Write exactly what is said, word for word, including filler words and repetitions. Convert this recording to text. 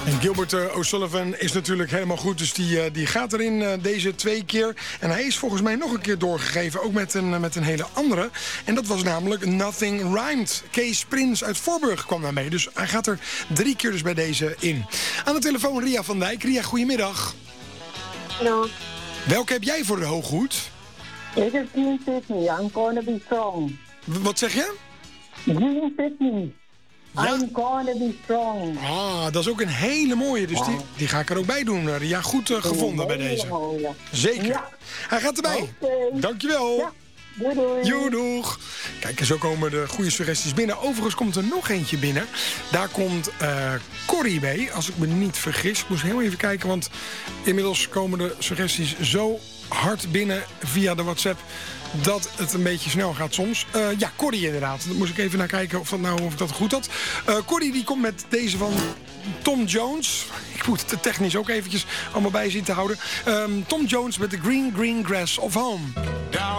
En Gilbert uh, O'Sullivan is natuurlijk helemaal goed. Dus die, uh, die gaat erin uh, deze twee keer. En hij is volgens mij nog een keer doorgegeven. Ook met een, uh, met een hele andere. En dat was namelijk Nothing Rhymed. Kees Prins uit Voorburg kwam daarmee. Dus hij gaat er drie keer dus bij deze in. Aan de telefoon Ria van Dijk. Ria, goedemiddag. Hallo. Welke heb jij voor de hooghoed? Ik heb Gene Pitney. I'm gonna be strong. W- wat zeg je? Gene Pitney. Ja. I'm gonna be strong. Ah, dat is ook een hele mooie. Dus die, die ga ik er ook bij doen. Ria, goed uh, gevonden bij deze. Mooie. Zeker. Ja. Hij gaat erbij. Okay. Dankjewel. Ja. Doei doei. Jo, doeg. Kijk, en zo komen de goede suggesties binnen. Overigens komt er nog eentje binnen. Daar komt uh, Corrie bij, als ik me niet vergis. Ik moest heel even kijken, want inmiddels komen de suggesties zo hard binnen via de WhatsApp dat het een beetje snel gaat soms. Uh, ja, Corrie inderdaad. Dan moest ik even naar kijken of, dat nou, of ik dat goed had. Uh, Corrie die komt met deze van Tom Jones. Ik moet het er technisch ook eventjes allemaal bij zien te houden. Um, Tom Jones met The Green Green Grass of Home.